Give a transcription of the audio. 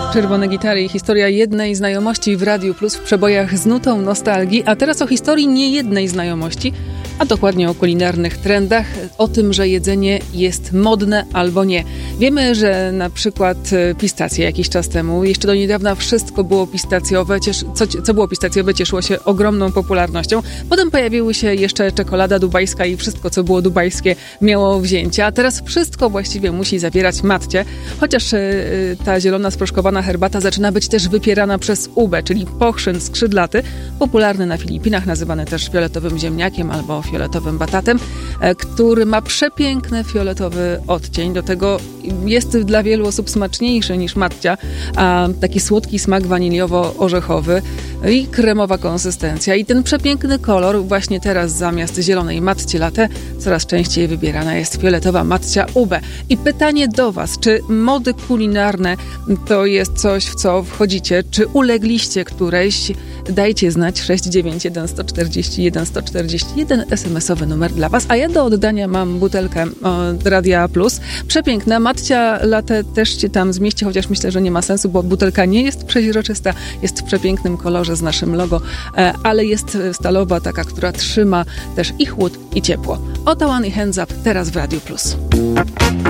Czerwone gitary i historia jednej znajomości w Radiu Plus w przebojach z nutą nostalgii, a teraz o historii niejednej znajomości, a dokładnie o kulinarnych trendach, o tym, że jedzenie jest modne albo nie. Wiemy, że na przykład pistacje jakiś czas temu, jeszcze do niedawna wszystko było pistacjowe, co było pistacjowe cieszyło się ogromną popularnością. Potem pojawiły się jeszcze czekolada dubajska i wszystko, co było dubajskie, miało wzięcia, a teraz wszystko właściwie musi zawierać matcie, chociaż ta zielona sproszkowana herbata zaczyna być też wypierana przez ubę, czyli pochrzyn skrzydlaty, popularny na Filipinach, nazywany też fioletowym ziemniakiem albo fioletowym batatem, który ma przepiękny fioletowy odcień. Do tego jest dla wielu osób smaczniejszy niż matcia, a taki słodki smak waniliowo-orzechowy i kremowa konsystencja. I ten przepiękny kolor właśnie teraz zamiast zielonej matcie latte coraz częściej wybierana jest fioletowa matcia ube. I pytanie do Was, czy mody kulinarne to jest coś, w co wchodzicie? Czy ulegliście którejś? Dajcie znać 691 141 141 SMS-owy numer dla Was. A ja do oddania mam butelkę od Radia Plus. Przepiękna. Matcia latte też się tam zmieści, chociaż myślę, że nie ma sensu, bo butelka nie jest przeźroczysta. Jest w przepięknym kolorze z naszym logo, ale jest stalowa, taka, która trzyma też i chłód, i ciepło. Otawan i Hands Up teraz w Radiu Plus.